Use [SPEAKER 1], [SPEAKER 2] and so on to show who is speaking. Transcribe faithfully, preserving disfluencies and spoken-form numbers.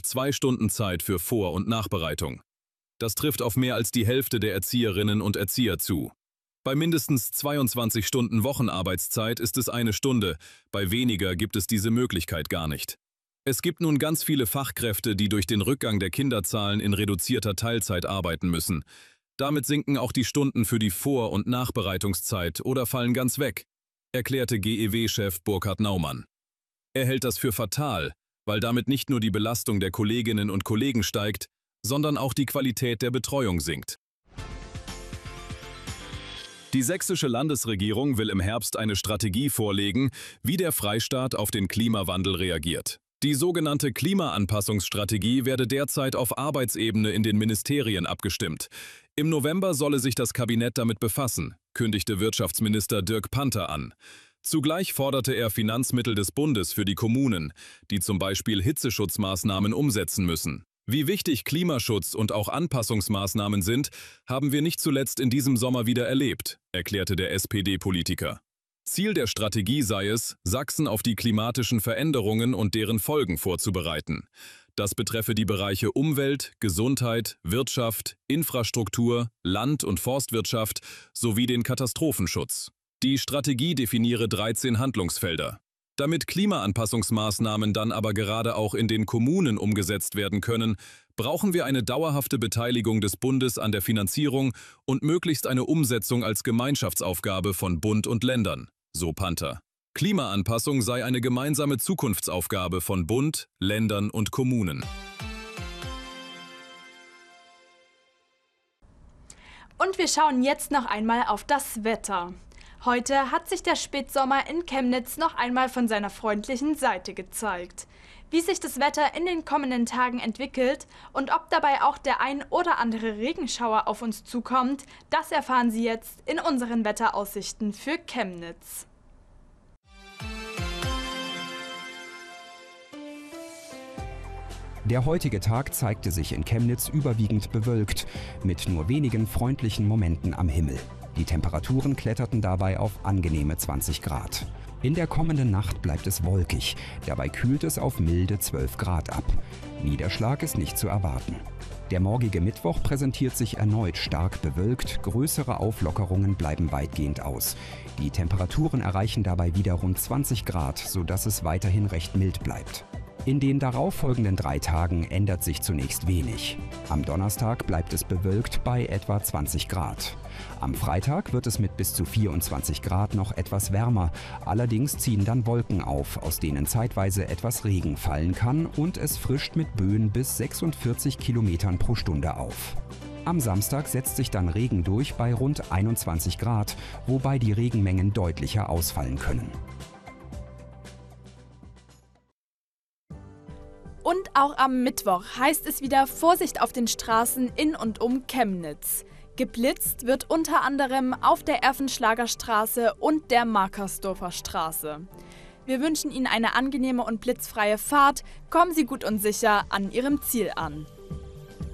[SPEAKER 1] zwei Stunden Zeit für Vor- und Nachbereitung. Das trifft auf mehr als die Hälfte der Erzieherinnen und Erzieher zu. Bei mindestens zweiundzwanzig Stunden Wochenarbeitszeit ist es eine Stunde, bei weniger gibt es diese Möglichkeit gar nicht. Es gibt nun ganz viele Fachkräfte, die durch den Rückgang der Kinderzahlen in reduzierter Teilzeit arbeiten müssen. Damit sinken auch die Stunden für die Vor- und Nachbereitungszeit oder fallen ganz weg, erklärte G E W-Chef Burkhard Naumann. Er hält das für fatal, weil damit nicht nur die Belastung der Kolleginnen und Kollegen steigt, sondern auch die Qualität der Betreuung sinkt. Die sächsische Landesregierung will im Herbst eine Strategie vorlegen, wie der Freistaat auf den Klimawandel reagiert. Die sogenannte Klimaanpassungsstrategie werde derzeit auf Arbeitsebene in den Ministerien abgestimmt. Im November solle sich das Kabinett damit befassen, kündigte Wirtschaftsminister Dirk Panther an. Zugleich forderte er Finanzmittel des Bundes für die Kommunen, die zum Beispiel Hitzeschutzmaßnahmen umsetzen müssen. Wie wichtig Klimaschutz und auch Anpassungsmaßnahmen sind, haben wir nicht zuletzt in diesem Sommer wieder erlebt, erklärte der S P D-Politiker. Ziel der Strategie sei es, Sachsen auf die klimatischen Veränderungen und deren Folgen vorzubereiten. Das betreffe die Bereiche Umwelt, Gesundheit, Wirtschaft, Infrastruktur, Land- und Forstwirtschaft sowie den Katastrophenschutz. Die Strategie definiere dreizehn Handlungsfelder. Damit Klimaanpassungsmaßnahmen dann aber gerade auch in den Kommunen umgesetzt werden können, brauchen wir eine dauerhafte Beteiligung des Bundes an der Finanzierung und möglichst eine Umsetzung als Gemeinschaftsaufgabe von Bund und Ländern, so Panther. Klimaanpassung sei eine gemeinsame Zukunftsaufgabe von Bund, Ländern und Kommunen.
[SPEAKER 2] Und wir schauen jetzt noch einmal auf das Wetter. Heute hat sich der Spätsommer in Chemnitz noch einmal von seiner freundlichen Seite gezeigt. Wie sich das Wetter in den kommenden Tagen entwickelt und ob dabei auch der ein oder andere Regenschauer auf uns zukommt, das erfahren Sie jetzt in unseren Wetteraussichten für Chemnitz.
[SPEAKER 3] Der heutige Tag zeigte sich in Chemnitz überwiegend bewölkt, mit nur wenigen freundlichen Momenten am Himmel. Die Temperaturen kletterten dabei auf angenehme zwanzig Grad. In der kommenden Nacht bleibt es wolkig, dabei kühlt es auf milde zwölf Grad ab. Niederschlag ist nicht zu erwarten. Der morgige Mittwoch präsentiert sich erneut stark bewölkt, größere Auflockerungen bleiben weitgehend aus. Die Temperaturen erreichen dabei wieder rund zwanzig Grad, sodass es weiterhin recht mild bleibt. In den darauffolgenden drei Tagen ändert sich zunächst wenig. Am Donnerstag bleibt es bewölkt bei etwa zwanzig Grad. Am Freitag wird es mit bis zu vierundzwanzig Grad noch etwas wärmer. Allerdings ziehen dann Wolken auf, aus denen zeitweise etwas Regen fallen kann und es frischt mit Böen bis sechsundvierzig Kilometern pro Stunde auf. Am Samstag setzt sich dann Regen durch bei rund einundzwanzig Grad, wobei die Regenmengen deutlicher ausfallen können.
[SPEAKER 2] Und auch am Mittwoch heißt es wieder Vorsicht auf den Straßen in und um Chemnitz. Geblitzt wird unter anderem auf der Erfenschlager Straße und der Markersdorfer Straße. Wir wünschen Ihnen eine angenehme und blitzfreie Fahrt. Kommen Sie gut und sicher an Ihrem Ziel an.